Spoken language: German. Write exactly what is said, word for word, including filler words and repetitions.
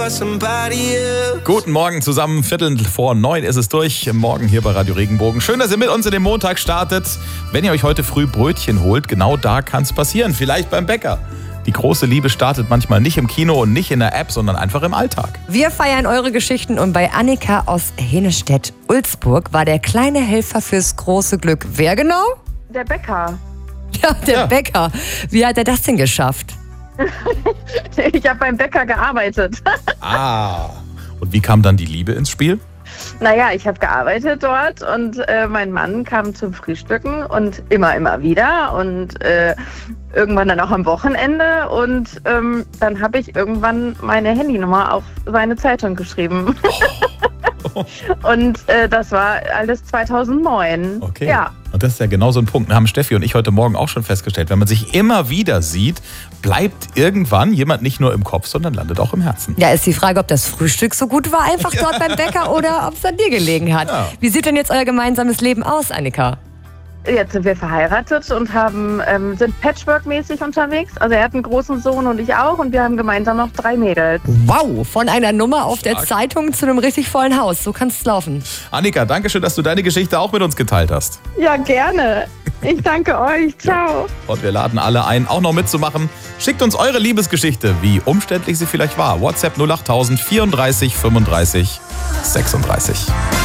Guten Morgen zusammen, Viertel vor neun ist es durch, morgen hier bei Radio Regenbogen. Schön, dass ihr mit uns in den Montag startet. Wenn ihr euch heute früh Brötchen holt, genau da kann es passieren, vielleicht beim Bäcker. Die große Liebe startet manchmal nicht im Kino und nicht in der App, sondern einfach im Alltag. Wir feiern eure Geschichten und bei Annika aus Hennestedt-Ulzburg war der kleine Helfer fürs große Glück. Wer genau? Der Bäcker. Ja, der Ja. Bäcker. Wie hat er das denn geschafft? Ich habe beim Bäcker gearbeitet. Ah, und wie kam dann die Liebe ins Spiel? Naja, ich habe gearbeitet dort und äh, mein Mann kam zum Frühstücken und immer, immer wieder und äh, irgendwann dann auch am Wochenende und ähm, dann habe ich irgendwann meine Handynummer auf seine Zeitung geschrieben. Und äh, das war alles zweitausendneun. Okay. Ja. Und das ist ja genau so ein Punkt. Da haben Steffi und ich heute Morgen auch schon festgestellt, wenn man sich immer wieder sieht, bleibt irgendwann jemand nicht nur im Kopf, sondern landet auch im Herzen. Ja, ist die Frage, ob das Frühstück so gut war, einfach dort beim Bäcker, oder ob es an dir gelegen hat. Ja. Wie sieht denn jetzt euer gemeinsames Leben aus, Annika? Jetzt sind wir verheiratet und haben, ähm, sind Patchwork-mäßig unterwegs. Also er hat einen großen Sohn und ich auch und wir haben gemeinsam noch drei Mädels. Wow, von einer Nummer auf der Stark. Zeitung zu einem richtig vollen Haus. So kann es laufen. Annika, danke schön, dass du deine Geschichte auch mit uns geteilt hast. Ja, gerne. Ich danke euch. Ciao. Und wir laden alle ein, auch noch mitzumachen. Schickt uns eure Liebesgeschichte, wie umständlich sie vielleicht war. WhatsApp null acht tausend vierunddreißig fünfunddreißig sechsunddreißig.